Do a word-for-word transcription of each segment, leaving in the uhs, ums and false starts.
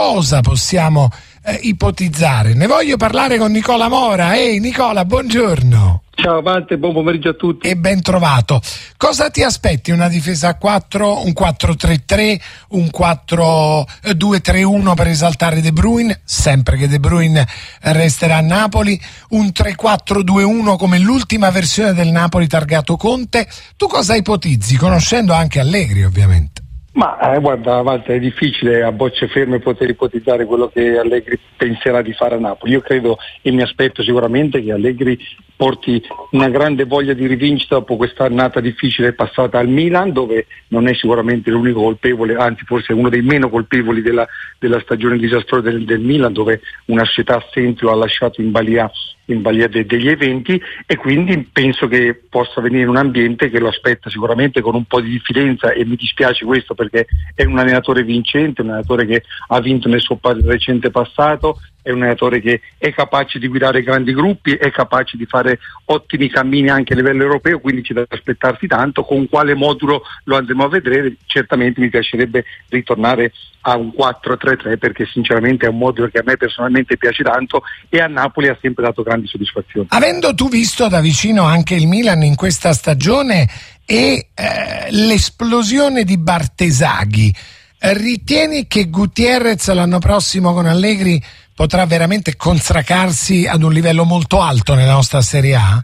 cosa possiamo eh, ipotizzare? Ne voglio parlare con Nicola Mora. Ehi Nicola, buongiorno. Ciao Walter, buon pomeriggio a tutti. E ben trovato. Cosa ti aspetti? Una difesa a quattro, un quattro tre tre, un quattro due tre uno per esaltare De Bruyne, sempre che De Bruyne resterà a Napoli, un tre quattro due uno come l'ultima versione del Napoli targato Conte? Tu cosa ipotizzi, conoscendo anche Allegri ovviamente? Ma eh, guarda Walter, è difficile a bocce ferme poter ipotizzare quello che Allegri penserà di fare a Napoli. Io credo e mi aspetto sicuramente che Allegri porti una grande voglia di rivincita dopo questa annata difficile passata al Milan, dove non è sicuramente l'unico colpevole, anzi forse uno dei meno colpevoli della, della stagione disastrosa del, del Milan, dove una società assente lo ha lasciato in balia, in balia de, degli eventi, e quindi penso che possa venire un ambiente che lo aspetta sicuramente con un po' di diffidenza, e mi dispiace questo perché è un allenatore vincente, un allenatore che ha vinto nel suo recente passato, è un allenatore che è capace di guidare grandi gruppi, è capace di fare ottimi cammini anche a livello europeo, quindi c'è da aspettarsi tanto. Con quale modulo lo andremo a vedere? Certamente mi piacerebbe ritornare a un quattro tre tre, perché sinceramente è un modulo che a me personalmente piace tanto e a Napoli ha sempre dato grandi soddisfazioni. Avendo tu visto da vicino anche il Milan in questa stagione e eh, l'esplosione di Bartesaghi, ritieni che Gutierrez l'anno prossimo con Allegri potrà veramente consacrarsi ad un livello molto alto nella nostra Serie A?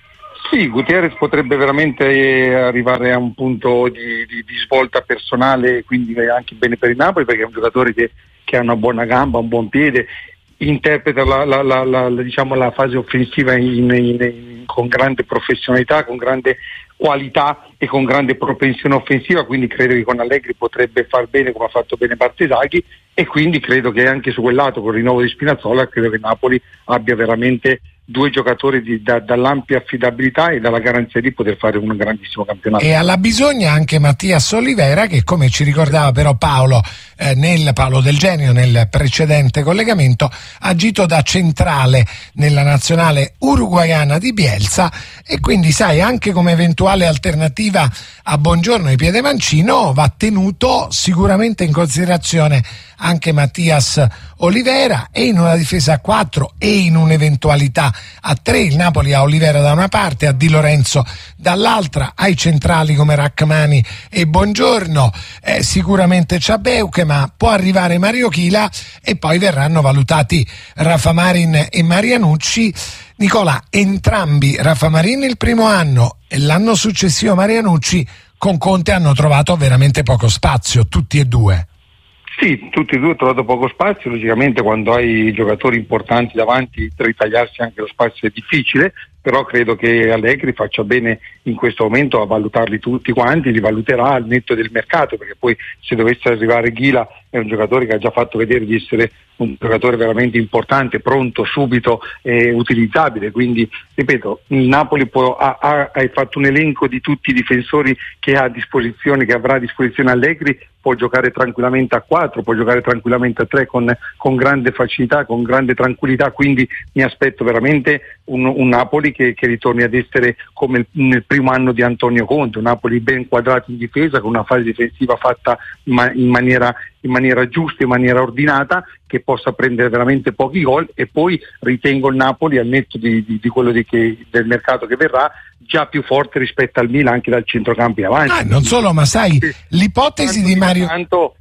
Sì, Gutierrez potrebbe veramente arrivare a un punto di, di, di svolta personale, quindi anche bene per il Napoli, perché è un giocatore che, che ha una buona gamba, un buon piede, interpreta la, la, la, la, diciamo, la fase offensiva in, in, in, con grande professionalità, con grande qualità e con grande propensione offensiva, quindi credo che con Allegri potrebbe far bene come ha fatto bene Bartesaghi, e quindi credo che anche su quel lato, con il rinnovo di Spinazzola, credo che Napoli abbia veramente due giocatori di, da, dall'ampia affidabilità e dalla garanzia di poter fare un grandissimo campionato. E alla bisogna anche Mattias Olivera, che come ci ricordava però Paolo eh, nel Paolo Del Genio nel precedente collegamento, ha agito da centrale nella nazionale uruguaiana di Bielsa, e quindi sai, anche come eventuale alternativa a Buongiorno e Piedemancino va tenuto sicuramente in considerazione anche Mattias Olivera, e in una difesa a quattro e in un'eventualità a tre. Il Napoli ha Olivera da una parte, ha Di Lorenzo dall'altra, ai centrali come Rachmani e Buongiorno, eh, sicuramente c'ha Beuche, ma può arrivare Mario Chila, e poi verranno valutati Rafa Marin e Marianucci. Nicola, entrambi, Rafa Marin il primo anno e l'anno successivo Marianucci, con Conte hanno trovato veramente poco spazio, tutti e due. Sì, tutti e due hanno trovato poco spazio. Logicamente quando hai giocatori importanti davanti, ritagliarsi anche lo spazio è difficile, però credo che Allegri faccia bene in questo momento a valutarli tutti quanti, li valuterà al netto del mercato, perché poi se dovesse arrivare Ghila è un giocatore che ha già fatto vedere di essere un giocatore veramente importante, pronto, subito e utilizzabile, quindi ripeto, il Napoli può, ha, ha, ha fatto un elenco di tutti i difensori che ha a disposizione, che avrà a disposizione Allegri, può giocare tranquillamente a quattro, può giocare tranquillamente a tre con, con grande facilità, con grande tranquillità, quindi mi aspetto veramente un, un Napoli che, che ritorni ad essere come il, nel primo anno di Antonio Conte, un Napoli ben quadrato in difesa, con una fase difensiva fatta in, ma, in, maniera, in maniera giusta, in maniera ordinata, che possa prendere veramente pochi gol, e poi ritengo il Napoli, al netto di, di, di quello di che, del mercato che verrà, già più forte rispetto al Milan anche dal centrocampo in avanti. Ah, non solo, ma sai, sì, l'ipotesi di Mario... Tanto...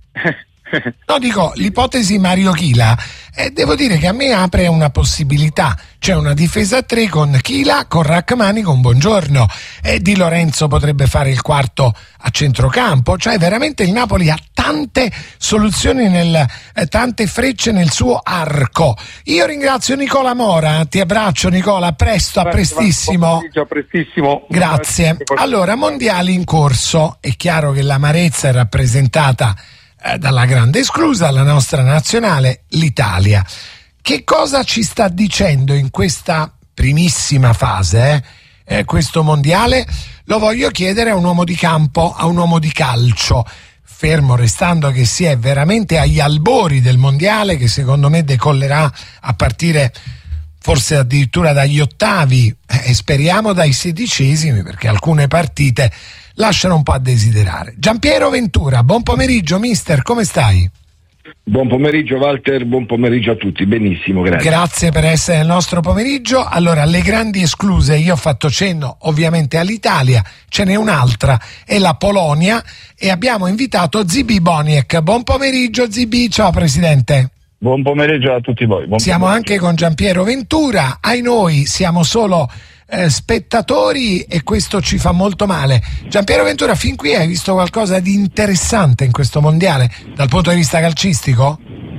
No, dico, l'ipotesi Mario Chila, eh, devo dire che a me apre una possibilità. C'è una difesa a tre con Chila, con Rachmani, con Buongiorno, e Di Lorenzo potrebbe fare il quarto a centrocampo. Cioè veramente il Napoli ha tante soluzioni, nel, eh, tante frecce nel suo arco. Io ringrazio Nicola Mora, ti abbraccio Nicola, a presto, a prestissimo. A prestissimo. Grazie. Allora, mondiali in corso, è chiaro che l'amarezza è rappresentata dalla grande esclusa, la nostra nazionale, l'Italia. Che cosa ci sta dicendo in questa primissima fase, eh? Eh, questo mondiale? Lo voglio chiedere a un uomo di campo, a un uomo di calcio, fermo restando che si è veramente agli albori del mondiale, che secondo me decollerà a partire forse addirittura dagli ottavi eh, e speriamo dai sedicesimi, perché alcune partite lasciano un po' a desiderare. Giampiero Ventura, buon pomeriggio mister, come stai? Buon pomeriggio Walter, buon pomeriggio a tutti, benissimo, grazie. Grazie per essere nel nostro pomeriggio. Allora, le grandi escluse, io ho fatto cenno ovviamente all'Italia, ce n'è un'altra, è la Polonia, e abbiamo invitato Zibì Boniek. Buon pomeriggio Zibì, ciao Presidente. Buon pomeriggio a tutti voi. Buon siamo pomeriggio. Anche con Giampiero Ventura, ai noi siamo solo eh, spettatori e questo ci fa molto male. Giampiero Ventura, fin qui hai visto qualcosa di interessante in questo mondiale dal punto di vista calcistico?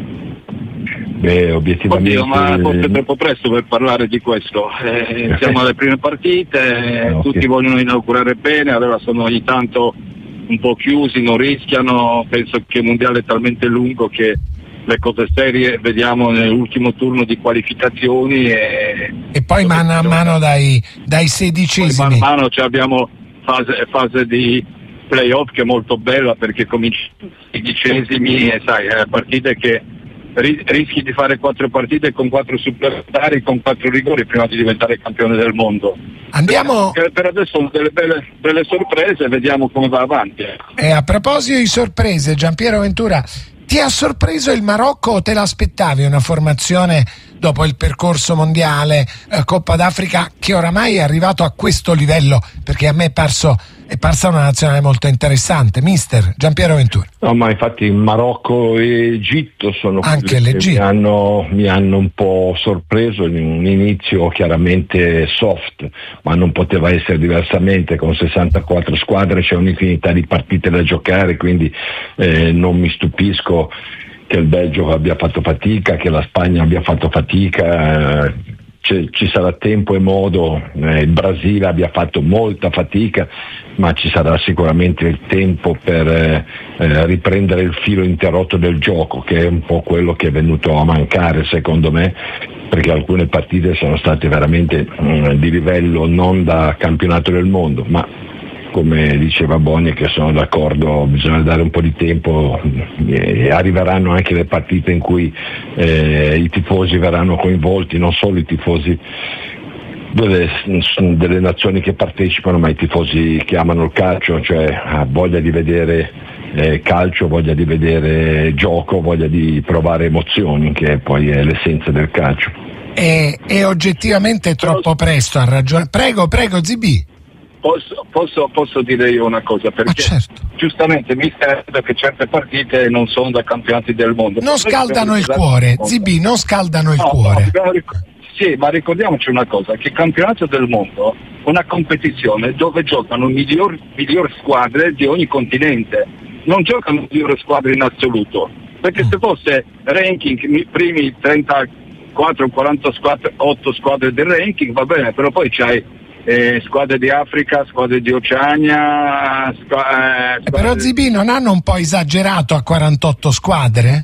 Beh, obiettivamente... Oddio, ma forse è troppo presto per parlare di questo. Eh, siamo alle prime partite, no, tutti okay. vogliono inaugurare bene, allora sono ogni tanto un po' chiusi, non rischiano. Penso che il mondiale è talmente lungo che le cose serie vediamo nell'ultimo turno di qualificazioni e, e poi mano a mano dai, dai sedicesimi. Poi mano a mano cioè, abbiamo fase, fase di playoff che è molto bella perché comincia i sedicesimi e sai, è partite che ri, rischi di fare quattro partite con quattro supplementari, con quattro rigori prima di diventare campione del mondo. Andiamo. Per, per adesso sono delle belle, belle sorprese, vediamo come va avanti. E a proposito di sorprese, Giampiero Ventura, ti ha sorpreso il Marocco o te l'aspettavi una formazione dopo il percorso mondiale, eh, Coppa d'Africa, che oramai è arrivato a questo livello? Perché a me è parso è parsa una nazionale molto interessante, mister Giampiero Ventura. No, ma infatti Marocco e Egitto sono anche quelli che mi hanno, mi hanno un po' sorpreso in un inizio chiaramente soft, ma non poteva essere diversamente. Con sessantaquattro squadre c'è un'infinità di partite da giocare, quindi eh, non mi stupisco che il Belgio abbia fatto fatica, che la Spagna abbia fatto fatica. Eh, ci sarà tempo e modo, eh, il Brasile abbia fatto molta fatica, ma ci sarà sicuramente il tempo per eh, eh, riprendere il filo interrotto del gioco, che è un po' quello che è venuto a mancare secondo me, perché alcune partite sono state veramente mh, di livello non da campionato del mondo, ma come diceva Boni, che sono d'accordo, bisogna dare un po' di tempo e arriveranno anche le partite in cui eh, i tifosi verranno coinvolti, non solo i tifosi delle, delle nazioni che partecipano, ma i tifosi che amano il calcio, cioè ha voglia di vedere eh, calcio, voglia di vedere gioco, voglia di provare emozioni, che poi è l'essenza del calcio. È, è oggettivamente troppo presto a ragionare. Prego, prego Zibì. Posso, posso, posso dire io una cosa, perché certo. giustamente mi sembra che certe partite non sono da campionati del mondo. Non scaldano il cuore, Zibì, non scaldano il no, cuore. No, sì, ma ricordiamoci una cosa, che il campionato del mondo è una competizione dove giocano migliori miglior squadre di ogni continente, non giocano migliori squadre in assoluto, perché mm. se fosse ranking, i primi trentaquattro quarantotto squadre del ranking va bene, però poi c'hai Eh, squadre di Africa, squadre di Oceania, squa- eh, eh, però Zibì non hanno un po' esagerato a quarantotto squadre?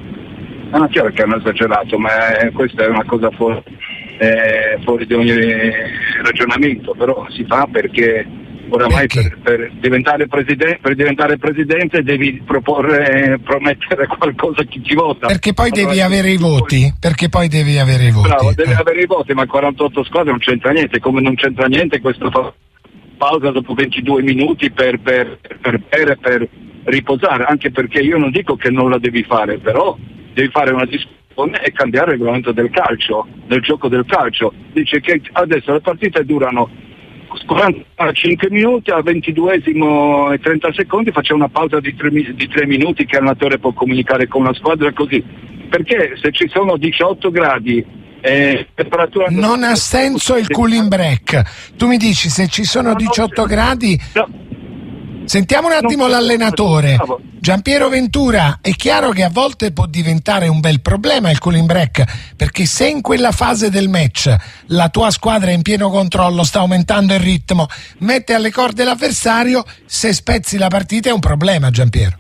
No, chiaro che hanno esagerato, ma eh, questa è una cosa fuori, eh, fuori di ogni ragionamento, però si fa perché oramai per, per, diventare presidente, per diventare presidente devi proporre, promettere qualcosa a chi ti vota. Perché poi allora, devi avere i voti, perché poi devi avere i voti. Bravo, devi eh. avere i voti, ma quarantotto squadre non c'entra niente, come non c'entra niente questa pausa dopo ventidue minuti per, per, per, per, per riposare, anche perché io non dico che non la devi fare, però devi fare una discussione e cambiare il regolamento del calcio, del gioco del calcio. Dice che adesso le partite durano quarantacinque minuti, al ventiduesimo e trenta secondi facciamo una pausa di tre, di tre minuti che l'allenatore può comunicare con la squadra, così, perché se ci sono diciotto gradi eh, temperatura non ha senso il cooling break. Tu mi dici se ci sono diciotto gradi no. Sentiamo un attimo non l'allenatore Giampiero Ventura. È chiaro che a volte può diventare un bel problema il cooling break, perché se in quella fase del match la tua squadra è in pieno controllo, sta aumentando il ritmo, mette alle corde l'avversario, se spezzi la partita è un problema, Giampiero.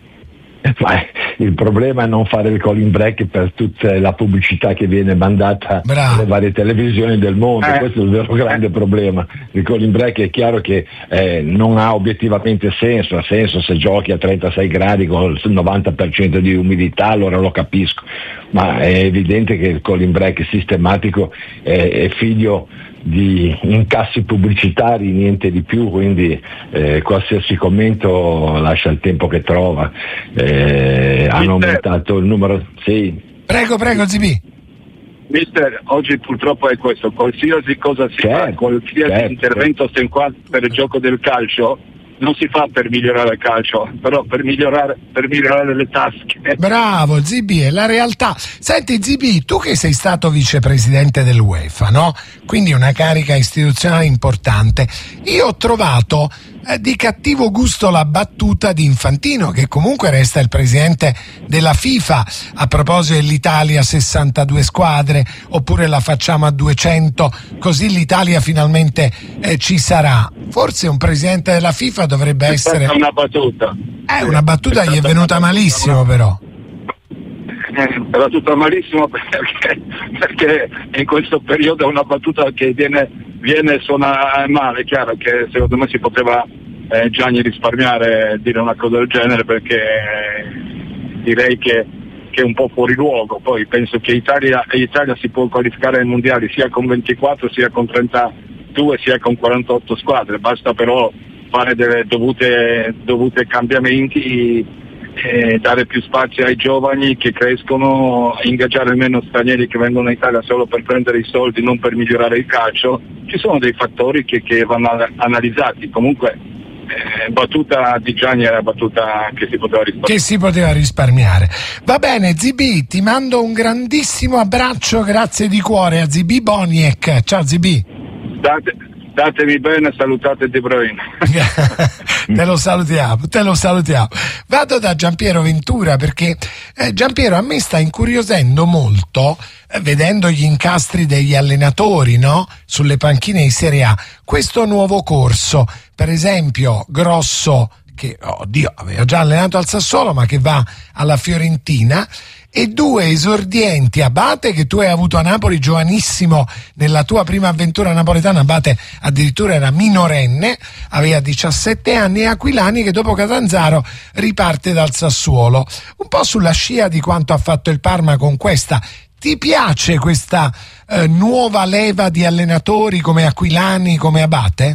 Il problema è non fare il cooling break per tutta la pubblicità che viene mandata Bravo. alle varie televisioni del mondo, eh. questo è il vero grande problema. Il cooling break è chiaro che eh, non ha obiettivamente senso, ha senso se giochi a trentasei gradi con il novanta per cento di umidità, allora lo capisco, ma è evidente che il cooling break sistematico è, è figlio di incassi pubblicitari, niente di più, quindi eh, qualsiasi commento lascia il tempo che trova. Eh, eh, hanno aumentato il numero. Sì. Prego, prego, Zibì. Mister, oggi purtroppo è questo, qualsiasi cosa si certo, fa, qualsiasi certo. intervento si fa per il gioco del calcio, non si fa per migliorare il calcio, però per migliorare, per migliorare le tasche. Bravo Zibì, è la realtà. Senti Zibì, tu che sei stato vicepresidente dell'UEFA, no? Quindi una carica istituzionale importante. Io ho trovato eh, di cattivo gusto la battuta di Infantino, che comunque resta il presidente della FIFA, a proposito dell'Italia sessantadue squadre, oppure la facciamo a duecento, così l'Italia finalmente eh, ci sarà. Forse un presidente della FIFA dovrebbe è essere... È una battuta. Eh, una battuta è gli è venuta malissimo però. Era tutto malissimo perché, perché in questo periodo è una battuta che viene, viene suona male. È chiaro che secondo me si poteva eh, Gianni risparmiare dire una cosa del genere, perché eh, direi che, che è un po' fuori luogo. Poi penso che Italia, Italia si può qualificare ai mondiali sia con ventiquattro sia con trentadue sia con quarantotto squadre, basta però fare delle dovute, dovute cambiamenti, eh, dare più spazio ai giovani che crescono, ingaggiare meno stranieri che vengono in Italia solo per prendere i soldi, non per migliorare il calcio. Ci sono dei fattori che, che vanno analizzati. Comunque eh, battuta di Gianni era battuta che si poteva risparmiare. Che si poteva risparmiare. Va bene Zibì, ti mando un grandissimo abbraccio, grazie di cuore a Zibì Boniek. Ciao Zibì. Date, datemi bene, salutate De Bruyne. te lo salutiamo, te lo salutiamo. Vado da Giampiero Ventura perché eh, Giampiero, a me sta incuriosendo molto, eh, vedendo gli incastri degli allenatori, no? Sulle panchine di Serie A, questo nuovo corso. Per esempio Grosso, che oddio aveva già allenato al Sassuolo ma che va alla Fiorentina, e due esordienti, Abate che tu hai avuto a Napoli giovanissimo nella tua prima avventura napoletana. Abate addirittura era minorenne, aveva diciassette anni, e Aquilani che dopo Catanzaro riparte dal Sassuolo, un po' sulla scia di quanto ha fatto il Parma con questa. Ti piace questa eh, nuova leva di allenatori come Aquilani, come Abate?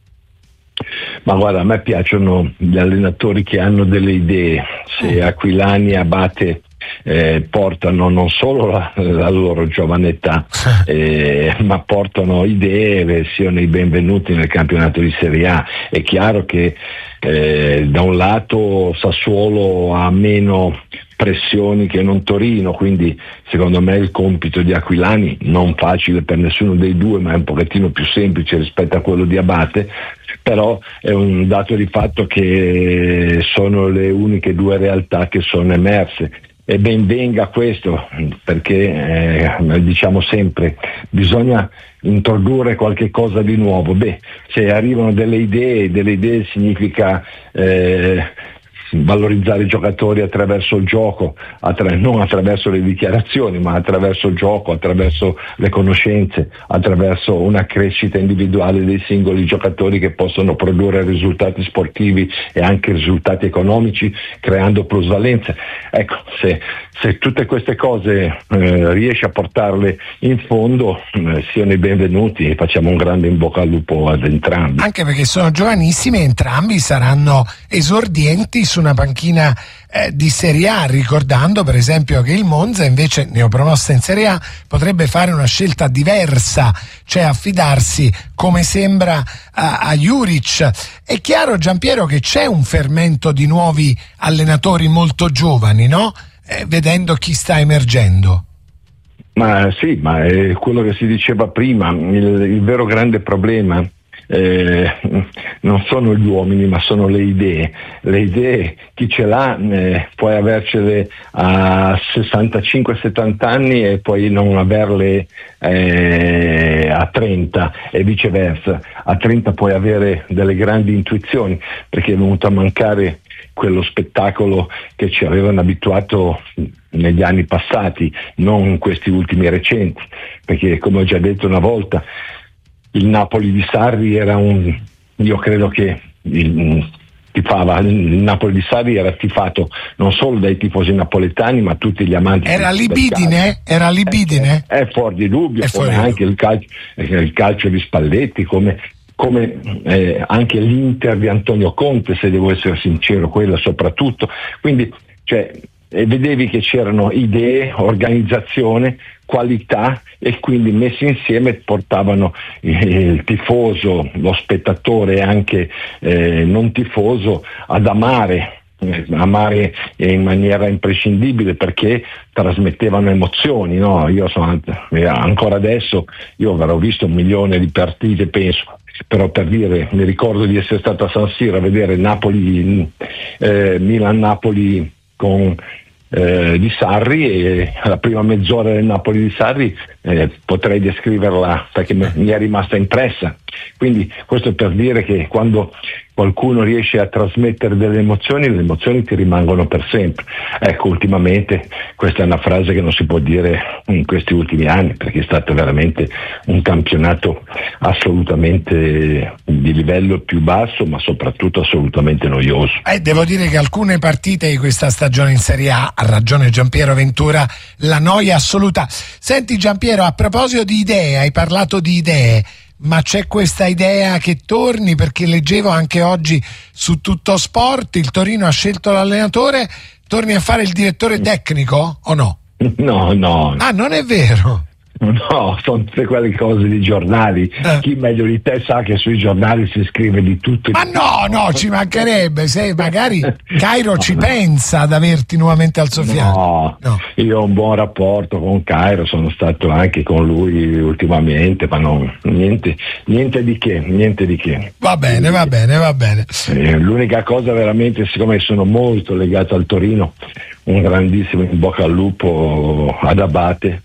Ma guarda, a me piacciono gli allenatori che hanno delle idee. Se Aquilani e Abate eh, portano non solo la, la loro giovane età, eh, ma portano idee, siano i benvenuti nel campionato di Serie A. È chiaro che eh, da un lato Sassuolo ha meno pressioni che non Torino, quindi secondo me il compito di Aquilani, non facile per nessuno dei due, ma è un pochettino più semplice rispetto a quello di Abate, però è un dato di fatto che sono le uniche due realtà che sono emerse. E ben venga questo, perché eh, diciamo sempre bisogna introdurre qualche cosa di nuovo. Beh, se arrivano delle idee, delle idee significa eh, valorizzare i giocatori attraverso il gioco, attra- non attraverso le dichiarazioni, ma attraverso il gioco, attraverso le conoscenze, attraverso una crescita individuale dei singoli giocatori che possono produrre risultati sportivi e anche risultati economici, creando plusvalenze. Ecco, se, se tutte queste cose eh, riesci a portarle in fondo, eh, siano i benvenuti, e facciamo un grande in bocca al lupo ad entrambi. Anche perché sono giovanissimi, entrambi saranno esordienti su una panchina eh, di Serie A, ricordando per esempio che il Monza invece, neopromossa in Serie A, potrebbe fare una scelta diversa, cioè affidarsi, come sembra, a, a Juric. È chiaro, Giampiero, che c'è un fermento di nuovi allenatori molto giovani, no? Eh, vedendo chi sta emergendo. Ma sì, ma è quello che si diceva prima, il, il vero grande problema Eh, non sono gli uomini, ma sono le idee. Le idee, chi ce l'ha, eh, puoi avercele a sessantacinque settanta anni e poi non averle eh, a trenta, e viceversa. A trenta puoi avere delle grandi intuizioni, perché è venuto a mancare quello spettacolo che ci avevano abituato negli anni passati, non in questi ultimi recenti, perché come ho già detto una volta, il Napoli di Sarri era un, io credo che il, tifava, il Napoli di Sarri era tifato non solo dai tifosi napoletani, ma tutti gli amanti. Era libidine? Era libidine? È, è fuori di dubbio, è come fuori anche il calcio, il calcio di Spalletti, come, come eh, anche l'Inter di Antonio Conte, se devo essere sincero, quella soprattutto. Quindi cioè e vedevi che c'erano idee, organizzazione, qualità, e quindi messi insieme portavano il tifoso, lo spettatore e anche eh, non tifoso ad amare amare in maniera imprescindibile, perché trasmettevano emozioni, no? Io sono ancora adesso, io avrò visto un milione di partite, penso, però per dire, mi ricordo di essere stato a San Siro a vedere Napoli eh, Milan-Napoli con Eh, di Sarri, e la prima mezz'ora del Napoli di Sarri eh, potrei descriverla perché mi è rimasta impressa. Quindi questo per dire che quando qualcuno riesce a trasmettere delle emozioni, le emozioni ti rimangono per sempre. Ecco, ultimamente questa è una frase che non si può dire in questi ultimi anni, perché è stato veramente un campionato assolutamente di livello più basso, ma soprattutto assolutamente noioso. Eh, devo dire che alcune partite di questa stagione in Serie A, ha ragione Giampiero Ventura, la noia assoluta. Senti Giampiero, a proposito di idee, hai parlato di idee, ma c'è questa idea che torni, perché leggevo anche oggi su Tutto Sport, il Torino ha scelto l'allenatore, torni a fare il direttore tecnico o no? No, no. Ah, non è vero? No, sono tutte quelle cose di giornali. Eh. Chi meglio di te sa che sui giornali si scrive di tutto. Ma no, no, ci mancherebbe. Se magari Cairo ci pensa ad averti nuovamente al suo fianco. No, no, io ho un buon rapporto con Cairo, sono stato anche con lui ultimamente, ma no, niente, niente di che, niente di che. Va bene, va bene, va bene. Eh, l'unica cosa veramente, siccome sono molto legato al Torino, un grandissimo in bocca al lupo ad Abate.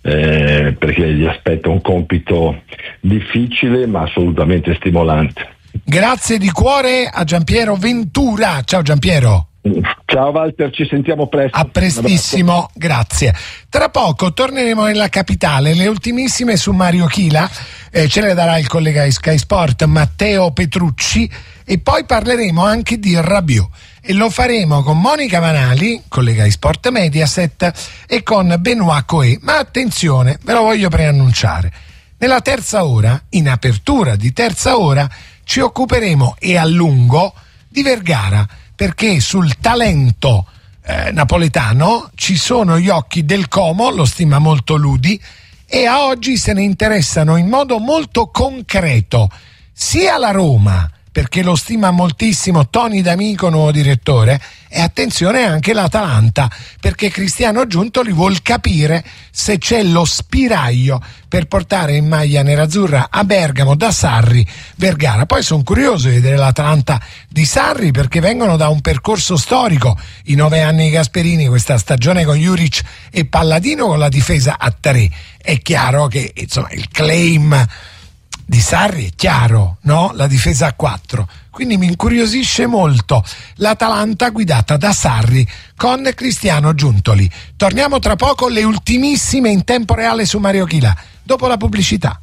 Eh, perché gli aspetta un compito difficile ma assolutamente stimolante. Grazie di cuore a Giampiero Ventura. Ciao Giampiero. Ciao Walter, ci sentiamo presto. A prestissimo, grazie. Tra poco torneremo nella capitale, le ultimissime su Mario Chila, eh, ce le darà il collega di Sky Sport Matteo Petrucci, e poi parleremo anche di Rabiot, e lo faremo con Monica Manali, collega di Sport Mediaset, e con Benoît Coé. Ma attenzione, ve lo voglio preannunciare, nella terza ora, in apertura di terza ora, ci occuperemo e a lungo di Vergara, perché sul talento eh, napoletano ci sono gli occhi del Como, lo stima molto Ludi, e a oggi se ne interessano in modo molto concreto sia la Roma, perché lo stima moltissimo Tony D'Amico, nuovo direttore, e attenzione anche l'Atalanta, perché Cristiano Giuntoli vuol capire se c'è lo spiraglio per portare in maglia nerazzurra a Bergamo da Sarri Vergara. Poi sono curioso di vedere l'Atalanta di Sarri, perché vengono da un percorso storico, i nove anni di Gasperini, questa stagione con Juric e Palladino con la difesa a tre. È chiaro che insomma il claim di Sarri è chiaro, no? La difesa a quattro. Quindi mi incuriosisce molto l'Atalanta guidata da Sarri con Cristiano Giuntoli. Torniamo tra poco, le ultimissime in tempo reale su Mario Chila, dopo la pubblicità.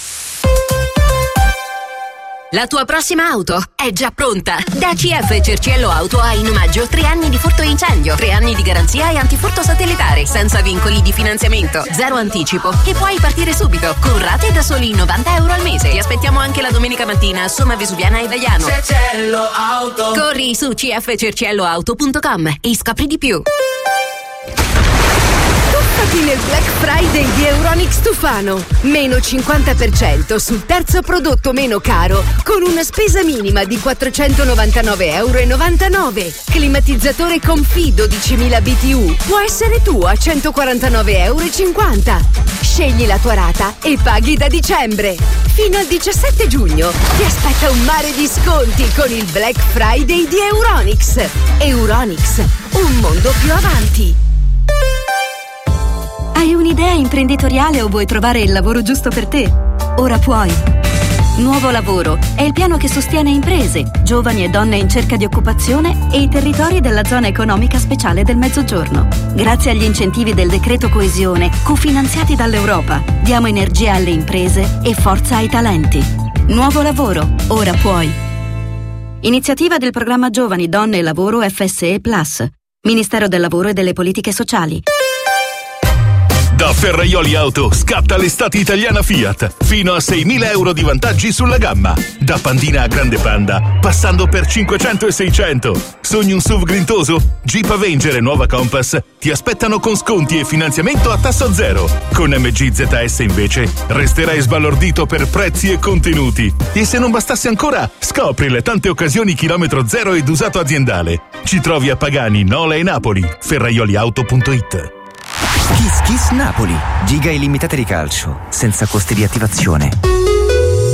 La tua prossima auto è già pronta. Da C F Cerciello Auto hai in omaggio tre anni di furto e incendio, tre anni di garanzia e antifurto satellitare, senza vincoli di finanziamento, zero anticipo, e puoi partire subito con rate da soli novanta euro al mese. Ti aspettiamo anche la domenica mattina a Somma Vesuviana e Vaiano. Cerciello Auto. Corri su c f cerciello auto punto com e scopri di più. Tuffati nel Black Friday di Euronics Tufano. Meno cinquanta per cento sul terzo prodotto meno caro, con una spesa minima di quattrocentonovantanove e novantanove euro. Climatizzatore Confi dodicimila B T U può essere tuo a centoquarantanove e cinquanta euro. Scegli la tua rata e paghi da dicembre. Fino al diciassette giugno ti aspetta un mare di sconti con il Black Friday di Euronics. Euronics, un mondo più avanti. Hai un'idea imprenditoriale o vuoi trovare il lavoro giusto per te? Ora puoi. Nuovo Lavoro è il piano che sostiene imprese, giovani e donne in cerca di occupazione e i territori della zona economica speciale del Mezzogiorno. Grazie agli incentivi del decreto coesione, cofinanziati dall'Europa, diamo energia alle imprese e forza ai talenti. Nuovo Lavoro, ora puoi. Iniziativa del programma Giovani, Donne e Lavoro F S E Plus, Ministero del Lavoro e delle Politiche Sociali. Da Ferraioli Auto scatta l'estate italiana Fiat. Fino a seimila euro di vantaggi sulla gamma. Da Pandina a Grande Panda, passando per cinquecento e seicento. Sogni un S U V grintoso? Jeep Avenger e nuova Compass ti aspettano con sconti e finanziamento a tasso zero. Con M G Z S invece resterai sbalordito per prezzi e contenuti. E se non bastasse ancora, scopri le tante occasioni chilometro zero ed usato aziendale. Ci trovi a Pagani, Nola e Napoli. ferraioliauto punto it. Kiss Kiss Napoli. Giga illimitate di calcio, senza costi di attivazione.